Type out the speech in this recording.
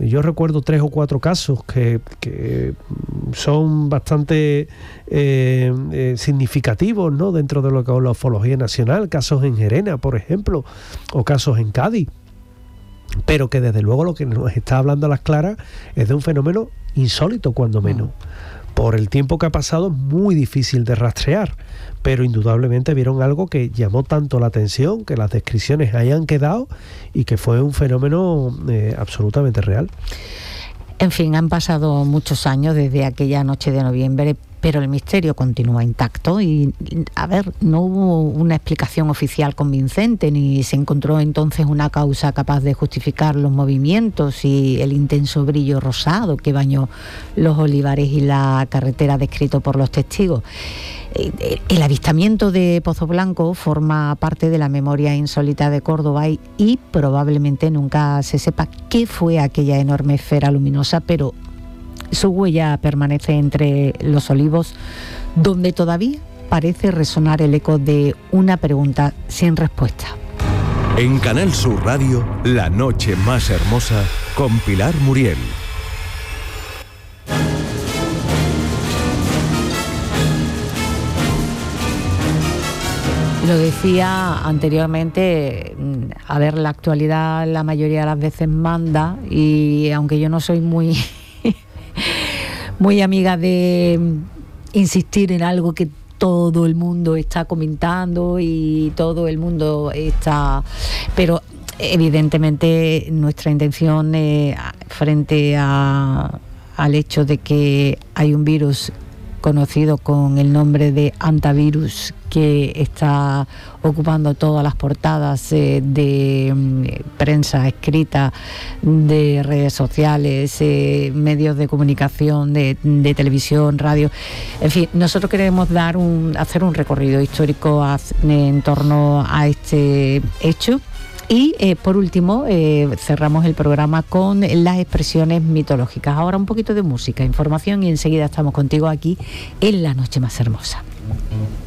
Yo recuerdo 3 o 4 casos que son bastante significativos, ¿no?, dentro de lo que es la ufología nacional, casos en Gerena, por ejemplo, o casos en Cádiz, pero que desde luego lo que nos está hablando a las claras es de un fenómeno insólito, cuando menos. Por el tiempo que ha pasado, muy difícil de rastrear, pero indudablemente vieron algo que llamó tanto la atención, que las descripciones hayan quedado y que fue un fenómeno absolutamente real. En fin, han pasado muchos años desde aquella noche de noviembre, pero el misterio continúa intacto y, a ver, no hubo una explicación oficial convincente, ni se encontró entonces una causa capaz de justificar los movimientos y el intenso brillo rosado que bañó los olivares y la carretera descrito por los testigos. El avistamiento de Pozo Blanco forma parte de la memoria insólita de Córdoba y probablemente nunca se sepa qué fue aquella enorme esfera luminosa, pero su huella permanece entre los olivos, donde todavía parece resonar el eco de una pregunta sin respuesta. En Canal Sur Radio, La Noche Más Hermosa, con Pilar Muriel. Lo decía anteriormente, a ver, la actualidad la mayoría de las veces manda, y aunque yo no soy muy amiga de insistir en algo que todo el mundo está comentando y todo el mundo está... Pero evidentemente nuestra intención frente al hecho de que hay un virus conocido con el nombre de antivirus que está ocupando todas las portadas de prensa escrita, de redes sociales, medios de comunicación, de televisión, radio. En fin, nosotros queremos hacer un recorrido histórico en torno a este hecho. Y por último, cerramos el programa con las expresiones mitológicas. Ahora un poquito de música, información y enseguida estamos contigo aquí en La Noche Más Hermosa.